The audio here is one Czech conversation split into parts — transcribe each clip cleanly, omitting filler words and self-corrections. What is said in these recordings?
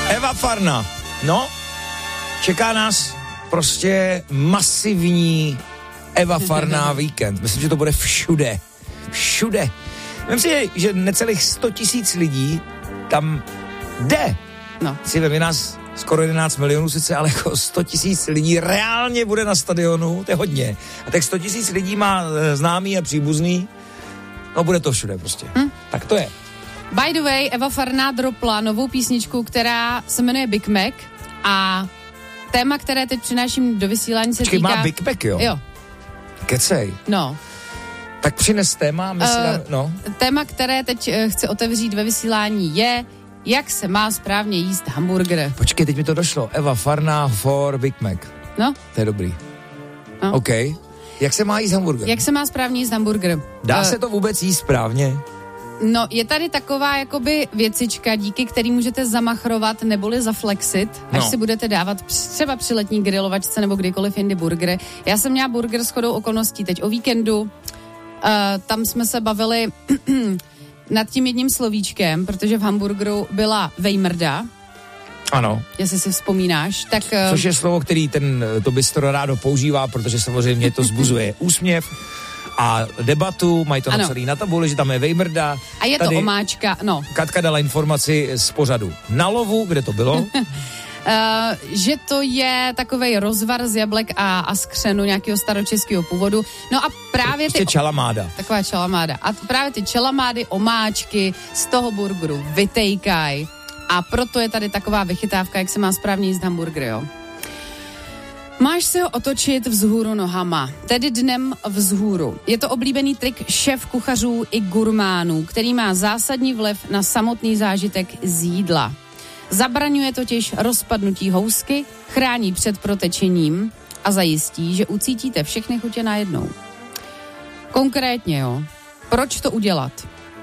Eva Farna. No, čeká nás prostě masivní Eva Farna víkend. Myslím, že to bude všude. Všude. Myslím si, že necelých 100 000 lidí tam jde. No. Si vemi nás skoro 11 milionů sice, ale jako 100 000 lidí reálně bude na stadionu, to je hodně. A tak 100 000 lidí má známý a příbuzný, no bude to všude prostě. Tak to je. By the way, Eva Farna dropla novou písničku, která se jmenuje Big Mac a téma, které teď přináším do vysílání, se týká... má Big Mac, jo? Jo. Kecej. No. Tak přines téma, Téma, které teď chci otevřít ve vysílání je, jak se má správně jíst hamburger. Počkej, teď mi to došlo. Eva Farna for Big Mac. No. To je dobrý. No. OK. Jak se má jíst hamburger? Jak se má správně jíst hamburger? Dá se to vůbec jíst správně? No, je tady taková jakoby věcička, díky který můžete zamachrovat neboli zaflexit, až si budete dávat třeba při letní grilovačce nebo kdykoliv jindy burgery. Já jsem měla burger shodou okolností teď o víkendu. Tam jsme se bavili nad tím jedním slovíčkem, protože v hamburgeru byla vejmrda. Ano. Jestli si vzpomínáš, tak... Což je slovo, který to bistro rádo používá, protože samozřejmě to zbuzuje úsměv a debatu, mají to napsaný na tabuli, že tam je vejmrda. A je tady to omáčka, no. Katka dala informaci z pořadu Na lovu, kde to bylo? Že to je takovej rozvar z jablek a z křenu nějakého staročeského původu. No a právě prostě čalamáda. Taková čalamáda. A právě ty čalamády, omáčky z toho burgeru vytejkají. A proto je tady taková vychytávka, jak se má správně jíst hamburger, jo. Máš se ho otočit vzhůru nohama, tedy dnem vzhůru. Je to oblíbený trik šéf kuchařů i gurmánů, který má zásadní vliv na samotný zážitek z jídla. Zabraňuje totiž rozpadnutí housky, chrání před protečením a zajistí, že ucítíte všechny chutě najednou. Konkrétně, jo. Proč to udělat?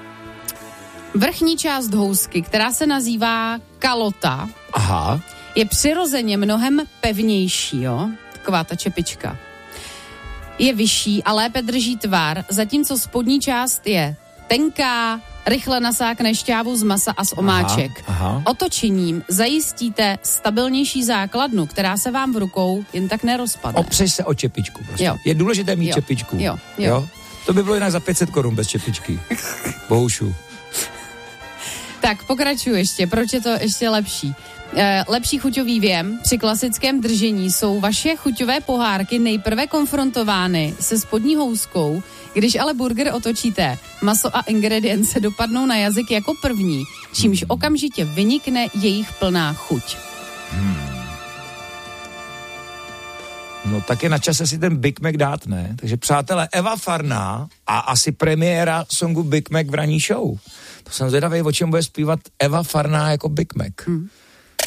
Vrchní část housky, která se nazývá kalota, je přirozeně mnohem pevnější, jo? Taková ta čepička. Je vyšší a lépe drží tvar, zatímco spodní část je tenká, rychle nasákne šťávu z masa a z omáček. Otočením zajistíte stabilnější základnu, která se vám v rukou jen tak nerozpadne. Opřeš se o čepičku prostě. Jo. Je důležité mít čepičku. Jo. To by bylo jinak za 500 korun bez čepičky. Bohušu. Tak, pokračuji ještě. Proč je to ještě lepší? Lepší chuťový věm při klasickém držení jsou vaše chuťové pohárky nejprve konfrontovány se spodní houskou, když ale burger otočíte, maso a ingredience dopadnou na jazyk jako první, čímž okamžitě vynikne jejich plná chuť. No tak je na čase si ten Big Mac dát, ne? Takže přátelé, Eva Farna a asi premiéra songu Big Mac v ranní show. To jsem zvědavý, o čem bude zpívat Eva Farna jako Big Mac.